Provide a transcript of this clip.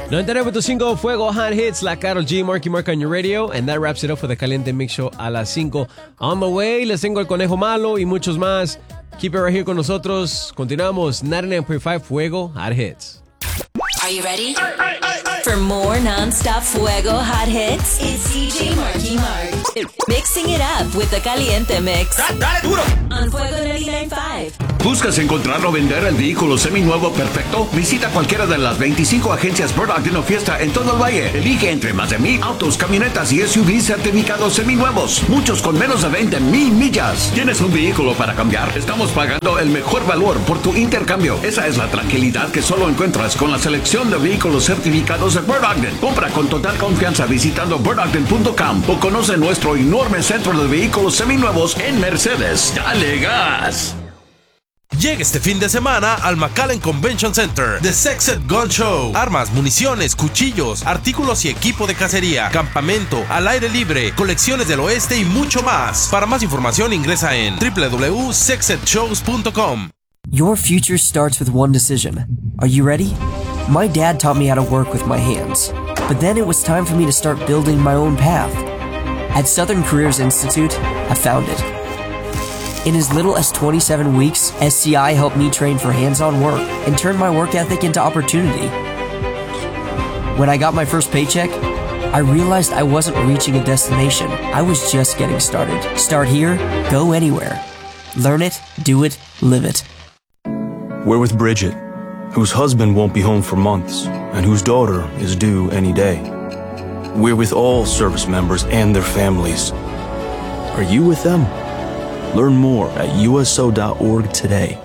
99.5 Fuego Hot Hits, la Karol G, Marky Mark on your radio. And that wraps it up for the Caliente Mix Show a las 5. On the way, les tengo el Conejo Malo y muchos más. Keep it right here con nosotros. Continuamos, 99.5 Fuego Hot Hits. Are you ready? For more non-stop Fuego Hot Hits, it's DJ Marky Mark. Mixing it up with the Caliente Mix. ¡Dale duro! On Fuego 99.5. ¿Buscas encontrar o vender el vehículo seminuevo perfecto? Visita cualquiera de las 25 agencias Bird Ogden o Fiesta en todo el valle. Elige entre más de 1,000 autos, camionetas y SUVs certificados seminuevos. Muchos con menos de 20,000 millas. ¿Tienes un vehículo para cambiar? Estamos pagando el mejor valor por tu intercambio. Esa es la tranquilidad que solo encuentras con la selección de vehículos certificados de Bird Ogden. Compra con total confianza visitando birdogden.com o conoce nuestro enorme centro de vehículos seminuevos en Mercedes. ¡Dale gas! Llega este fin de semana al McAllen Convention Center The Sexed Gun Show. Armas, municiones, cuchillos, artículos y equipo de cacería, campamento, al aire libre, colecciones del oeste y mucho más. Para más información ingresa en www.sexedshows.com. Your future starts with one decision. Are you ready? My dad taught me how to work with my hands, but then it was time for me to start building my own path. At Southern Careers Institute, I found it. In as little as 27 weeks, SCI helped me train for hands-on work and turn my work ethic into opportunity. When I got my first paycheck, I realized I wasn't reaching a destination. I was just getting started. Start here, go anywhere. Learn it, do it, live it. We're with Bridget, whose husband won't be home for months and whose daughter is due any day. We're with all service members and their families. Are you with them? Learn more at uso.org today.